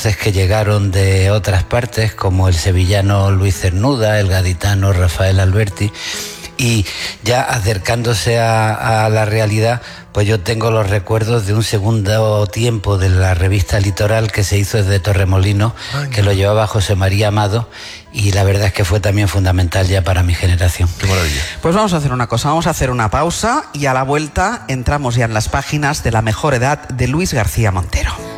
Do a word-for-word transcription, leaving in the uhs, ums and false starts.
voces que llegaron de otras partes, como el sevillano Luis Cernuda, el gaditano Rafael Alberti, y ya acercándose a, a la realidad, pues yo tengo los recuerdos de un segundo tiempo de la revista Litoral que se hizo desde Torremolinos, Ay, que no. lo llevaba José María Amado, y la verdad es que fue también fundamental ya para mi generación. Qué maravilla. Pues vamos a hacer una cosa, vamos a hacer una pausa y a la vuelta entramos ya en las páginas de La mejor edad de Luis García Montero.